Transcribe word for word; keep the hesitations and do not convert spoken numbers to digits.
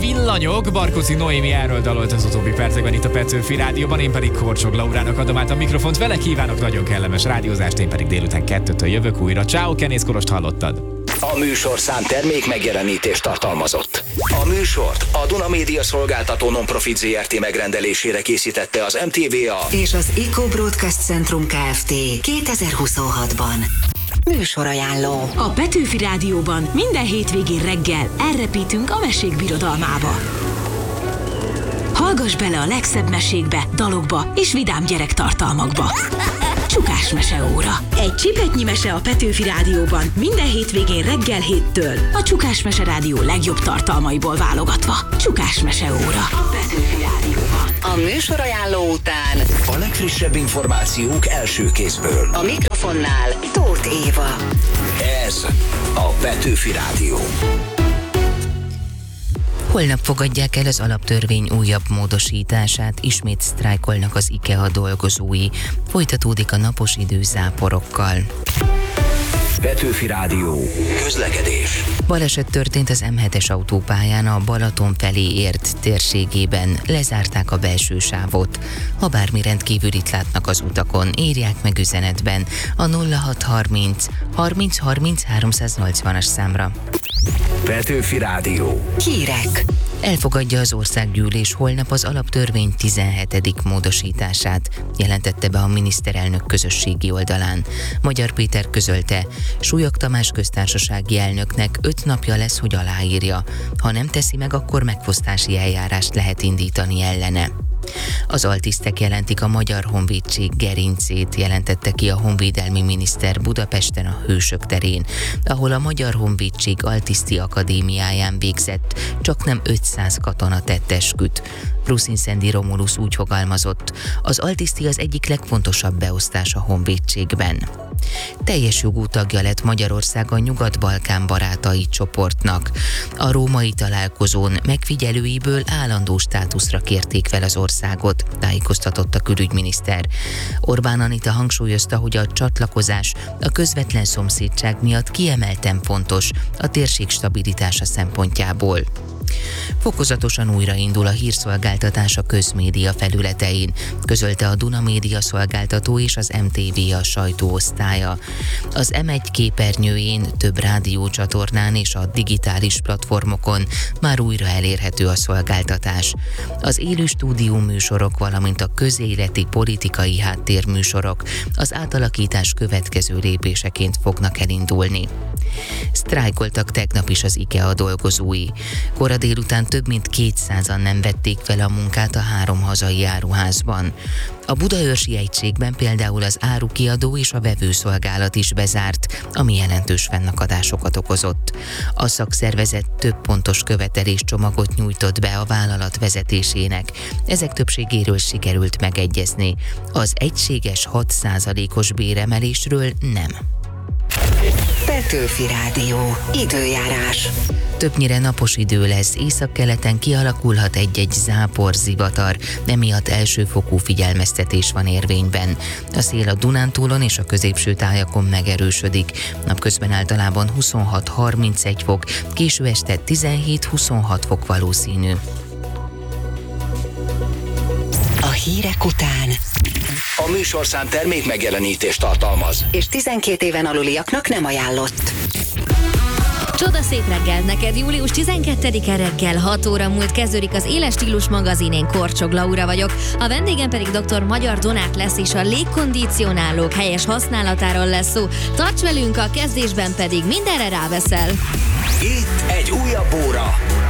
villanyok. Barkóci Noémi erről dalolt az utóbbi percekben itt a Petőfi Rádióban, én pedig Korcsog Laurának adom át a mikrofont. Vele kívánok nagyon kellemes rádiózást, én pedig délután kettőtől jövök újra. Ciao, Kenész Kolost hallottad. A műsorszám termék megjelenítést tartalmazott. A műsort a Duna Média Szolgáltató Non-Profit zé er té megrendelésére készítette az em té vé á és az Eco Broadcast Centrum Kft. kétezer-huszonhatban. Műsorajánló. A Petőfi Rádióban minden hétvégén reggel elrepítünk a mesék birodalmába. Hallgass bele a legszebb mesékbe, dalokba és vidám gyerektartalmakba. Csukás meseóra. Egy csipetnyi mese a Petőfi Rádióban minden hétvégén reggel héttől. A Csukás Mese Rádió legjobb tartalmaiból válogatva. Csukás meseóra. A Petőfi Rádióban. A műsorajánló után a legfrissebb információk első kézből. a mikrofonnál Tóth Éva. Ez a Petőfi Rádió. Holnap fogadják el az alaptörvény újabb módosítását, ismét sztrájkolnak az IKEA dolgozói. Folytatódik a napos idő záporokkal. Petőfi Rádió. Közlekedés. Baleset történt az em hetes autópályán a Balaton felé ért térségében. Lezárták a belső sávot. Ha bármi rendkívülit látnak az utakon, írják meg üzenetben a nulla hat harminc harminc harminc háromszáznyolcvanas számra. Petőfi Rádió. Hírek. Elfogadja az országgyűlés holnap az alaptörvény tizenhetedik módosítását, jelentette be a miniszterelnök közösségi oldalán. Magyar Péter közölte, Súlyog Tamás köztársasági elnöknek öt napja lesz, hogy aláírja. Ha nem teszi meg, akkor megfosztási eljárást lehet indítani ellene. Az altisztek jelentik a Magyar Honvédség gerincét, jelentette ki a honvédelmi miniszter Budapesten a Hősök terén, ahol a Magyar Honvédség Altiszti Akadémiáján végzett, csaknem ötszáz katona tett esküt. Ruszinszendi Romulus úgy fogalmazott, az altiszti az egyik legfontosabb beosztás a honvédségben. Teljes jogú tagja lett Magyarország a Nyugat-Balkán barátai csoportnak. A római találkozón megfigyelőiből állandó státuszra kérték fel az országot, tájékoztatott a külügyminiszter. Orbán Anita hangsúlyozta, hogy a csatlakozás a közvetlen szomszédság miatt kiemelten fontos a térség stabilitása szempontjából. Fokozatosan újraindul a hírszolgáltatás a közmédia felületein, közölte a Duna Média Szolgáltató és az em té vé a sajtóosztálya. Az em egy képernyőjén, több rádiócsatornán és a digitális platformokon már újra elérhető a szolgáltatás. Az élő stúdió műsorok, valamint a közéleti politikai háttérműsorok az átalakítás következő lépéseként fognak elindulni. Sztrájkoltak tegnap is az IKEA dolgozói. Kora délután több mint kétszázan nem vették fel a munkát a három hazai áruházban. A budaörsi egységben például az árukiadó és a vevőszolgálat is bezárt, ami jelentős fennakadásokat okozott. A szakszervezet több pontos követeléscsomagot nyújtott be a vállalat vezetésének. Ezek többségéről sikerült megegyezni. Az egységes hat százalékos béremelésről nem. Petőfi Rádió. Időjárás. Többnyire napos idő lesz, északkeleten kialakulhat egy-egy zápor, zivatar, emiatt elsőfokú figyelmeztetés van érvényben. A szél a Dunántúlon és a középső tájakon megerősödik. Napközben általában huszonhat-harmincegy fok, késő este tizenhét-huszonhat fok valószínű. A hírek után A műsorszám termék megjelenítést tartalmaz, és tizenkét éven aluliaknak nem ajánlott. Csoda szép reggel neked, július tizenkettedike reggel hat óra múlt kezdődik az Éles Stílus magazin, én Korcsog Laura vagyok. A vendégem pedig dr. Magyar Donát lesz, és a légkondicionálók helyes használatáról lesz szó. Tarts velünk, a kezdésben pedig mindenre ráveszel. itt egy újabb óra,